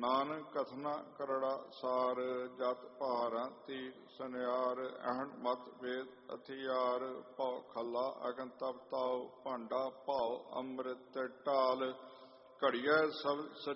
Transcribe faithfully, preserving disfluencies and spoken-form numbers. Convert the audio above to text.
ਨਾਨਕ ਕਥਨਾ ਕਰੜਾ ਸਾਰ, ਜਤ ਭਾਰਾਂ ਤੀਰ ਸੁਨਿਆਰ, ਅਹਣ ਮਤ ਵੇਦ ਹਥਿਆਰ, ਭਉ ਖੱਲਾ ਅਗਨ ਤਪ ਤਾਉ, ਭਾਂਡਾ ਭਾਉ ਅੰਮ੍ਰਿਤ ਢਾਲ, ਘੜੀਐ ਸਬਦ